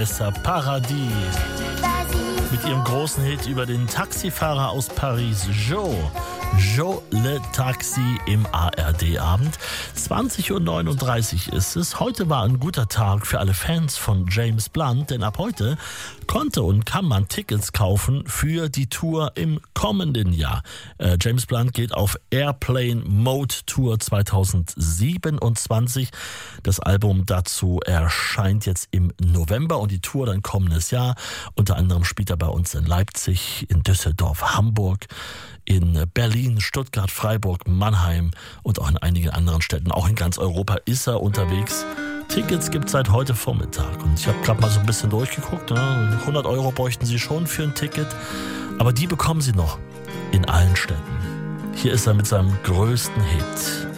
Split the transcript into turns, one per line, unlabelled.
Vanessa Paradis mit ihrem großen Hit über den Taxifahrer aus Paris, Joe. Joe Le Taxi im ARD-Abend. 20:39 Uhr ist es. Heute war ein guter Tag für alle Fans von James Blunt, denn ab heute konnte und kann man Tickets kaufen für die Tour im kommenden Jahr. James Blunt geht auf Airplane Mode Tour 2027. Das Album dazu erscheint jetzt im November und die Tour dann kommendes Jahr. Unter anderem spielt er bei uns in Leipzig, in Düsseldorf, Hamburg, in Berlin, Stuttgart, Freiburg, Mannheim und auch in einigen anderen Städten. Auch in ganz Europa ist er unterwegs. Tickets gibt es seit heute Vormittag. Und ich habe gerade mal so ein bisschen durchgeguckt. 100 € bräuchten Sie schon für ein Ticket. Aber die bekommen Sie noch in allen Städten. Hier ist er mit seinem größten Hit.